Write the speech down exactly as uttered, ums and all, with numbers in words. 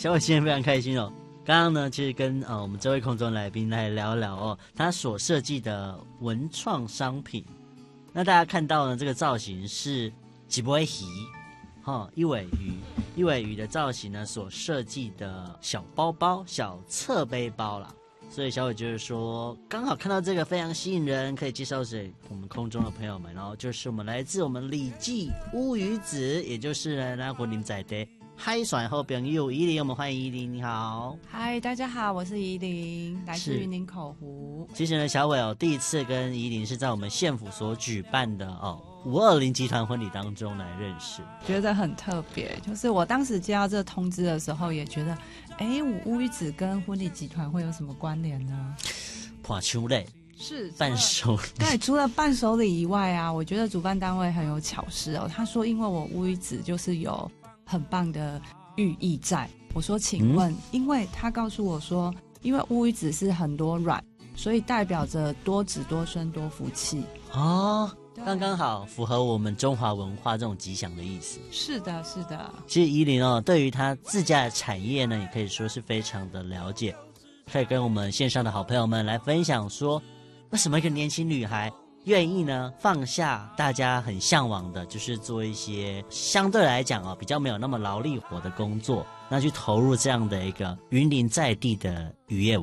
小伟今天非常开心哦。刚刚呢，其实跟呃我们这位空中来宾来聊聊哦，他所设计的文创商品。那大家看到呢，这个造型是几尾鱼，哈、哦，一尾鱼，一尾鱼的造型呢，所设计的小包包、小侧背包啦。所以小伟就是说，刚好看到这个非常吸引人，可以介绍给我们空中的朋友们。然后就是我们来自我们礼记乌鱼子，也就是呢咱云林在地海选好朋友依林，我们欢迎依林，你好。 嗨，大家好，我是依林，来自云林口湖。 其实呢，小伟哦，第一次跟依林是在我们县府所举办的哦五二零集团婚礼当中来认识， 觉得很特别。就是我当时接到这个通知的时候，也觉得，哎，我乌鱼子跟婚礼集团会有什么关联呢？ 破秋类是伴手礼， 对，除了伴手礼以外啊，我觉得主办单位很有巧思哦。他说，因为我乌鱼子就是有很棒的寓意在。我说，请问，嗯、因为他告诉我说，因为乌鱼子是很多卵，所以代表着多子多孙多福气哦。刚刚好符合我们中华文化这种吉祥的意思。 是的，是的。 其实依林哦，对于他自家的产业呢，也可以说是非常的了解，可以跟我们线上的好朋友们来分享说，为什么一个年轻女孩愿意呢放下大家很向往的，就是做一些相对来讲哦比较没有那么劳力活的工作，那去投入这样的一个云林在地的渔业文化。